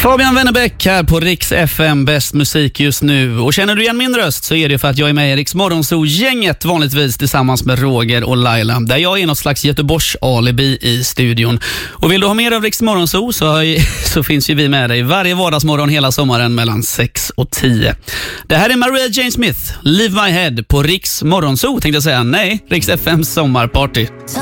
Fabian Wennerbäck här på Rix FM, bäst musik just nu. Och känner du igen min röst så är det för att jag är med i Rix Morgonzoo-gänget vanligtvis tillsammans med Roger och Laila. Där jag är något slags Göteborgs alibi i studion. Och vill du ha mer av Rix Morgonzoo så finns ju vi med dig varje vardagsmorgon hela sommaren mellan 6 och 10. Det här är Maria Jane Smith, Leave My Head på Rix Morgonzoo tänkte jag säga. Nej, Rix FMs sommarparty.